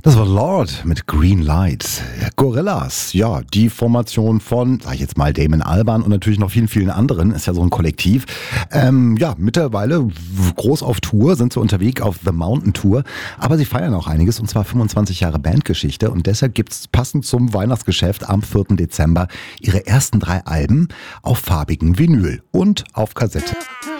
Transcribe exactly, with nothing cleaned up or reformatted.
Das war Lord mit Green Lights. Gorillaz, ja, die Formation von, sag ich jetzt mal, Damon Albarn und natürlich noch vielen, vielen anderen, ist ja so ein Kollektiv. Ähm, ja, mittlerweile groß auf Tour, sind sie unterwegs auf The Mountain Tour, aber sie feiern auch einiges, und zwar fünfundzwanzig Jahre Bandgeschichte, und deshalb gibt's passend zum Weihnachtsgeschäft am vierten Dezember ihre ersten drei Alben auf farbigem Vinyl und auf Kassette.